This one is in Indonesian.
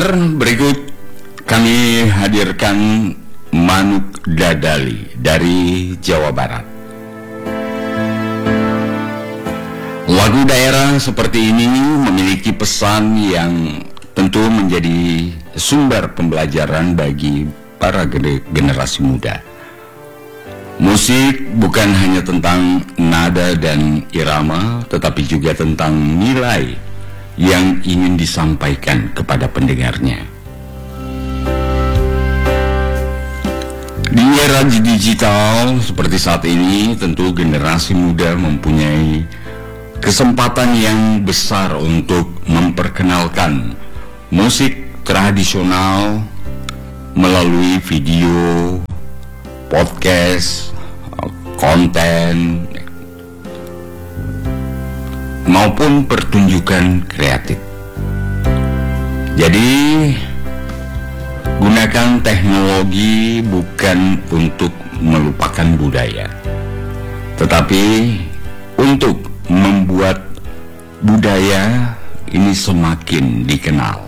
Pendengar, berikut kami hadirkan Manuk Dadali dari Jawa Barat. Lagu daerah seperti ini memiliki pesan yang tentu menjadi sumber pembelajaran bagi para generasi muda. Musik bukan hanya tentang nada dan irama, tetapi juga tentang nilai yang ingin disampaikan kepada pendengarnya. Di era digital seperti saat ini, tentu generasi muda mempunyai kesempatan yang besar untuk memperkenalkan musik tradisional melalui video, podcast, konten, maupun pertunjukan kreatif. Jadi, gunakan teknologi bukan untuk melupakan budaya, tetapi untuk membuat budaya ini semakin dikenal.